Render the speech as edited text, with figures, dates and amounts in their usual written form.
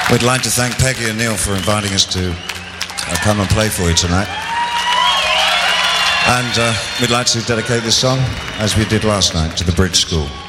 We'd like to thank Peggy and Neil for inviting us to come and play for you tonight. And we'd like to dedicate this song, as we did last night, to the Bridge School.